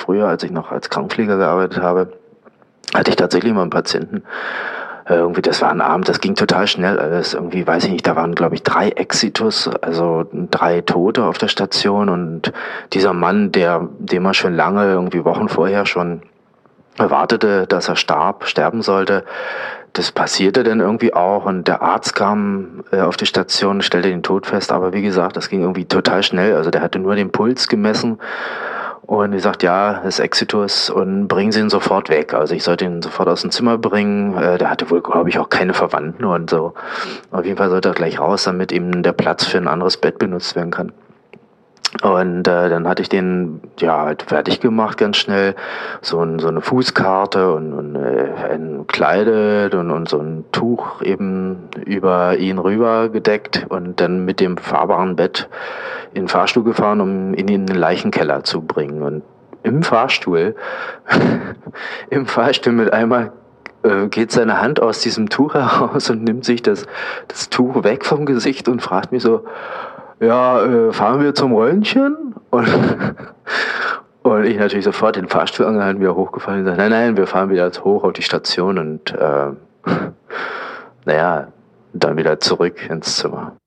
früher, als ich noch als Krankenpfleger gearbeitet habe, hatte ich tatsächlich mal einen Patienten. Irgendwie, das war ein Abend, das ging total schnell alles. Irgendwie, weiß ich nicht, da waren, glaube ich, 3 Exitus, also 3 Tote auf der Station. Und dieser Mann, dem er schon lange, irgendwie Wochen vorher schon erwartete, dass er sterben sollte, das passierte dann irgendwie auch. Und der Arzt kam auf die Station, stellte den Tod fest. Aber wie gesagt, das ging irgendwie total schnell. Also der hatte nur den Puls gemessen. Und die sagt, ja, das ist Exitus und bringen Sie ihn sofort weg. Also ich sollte ihn sofort aus dem Zimmer bringen. Der hatte wohl, glaube ich, auch keine Verwandten und so. Auf jeden Fall sollte er gleich raus, damit ihm der Platz für ein anderes Bett benutzt werden kann. Und dann hatte ich den halt fertig gemacht, ganz schnell. So eine Fußkarte und entkleidet und so ein Tuch eben über ihn rüber gedeckt und dann mit dem fahrbaren Bett in den Fahrstuhl gefahren, um ihn in den Leichenkeller zu bringen. Und im Fahrstuhl, mit einmal geht seine Hand aus diesem Tuch heraus und nimmt sich das Tuch weg vom Gesicht und fragt mich so, ja, fahren wir zum Röntgen? Und ich natürlich sofort den Fahrstuhl angehalten, wieder hochgefallen und gesagt, nein, wir fahren wieder hoch auf die Station und dann wieder zurück ins Zimmer.